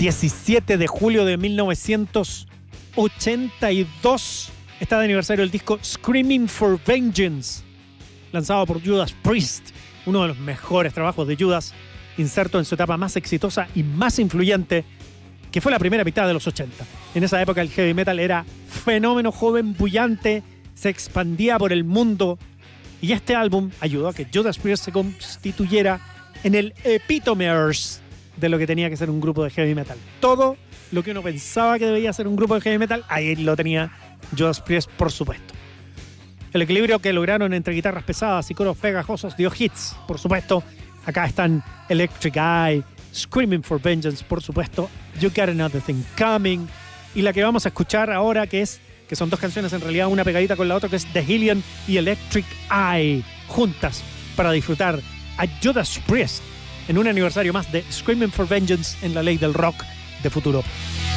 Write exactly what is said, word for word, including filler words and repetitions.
diecisiete de julio de mil novecientos ochenta y dos está de aniversario el disco Screaming for Vengeance, lanzado por Judas Priest, uno de los mejores trabajos de Judas, inserto en su etapa más exitosa y más influyente, que fue la primera mitad de los ochenta. En esa época el heavy metal era fenómeno joven, bullante, se expandía por el mundo, y este álbum ayudó a que Judas Priest se constituyera en el epítomers de lo que tenía que ser un grupo de heavy metal. Todo lo que uno pensaba que debía ser un grupo de heavy metal, ahí lo tenía Judas Priest, por supuesto. El equilibrio que lograron entre guitarras pesadas y coros pegajosos dio hits, por supuesto. Acá están Electric Eye, Screaming for Vengeance, por supuesto, You Got Another Thing Coming, y la que vamos a escuchar ahora, que es que son dos canciones en realidad, una pegadita con la otra, que es The Hellion y Electric Eye, juntas para disfrutar a Judas Priest en un aniversario más de Screaming for Vengeance en la ley del rock de futuro.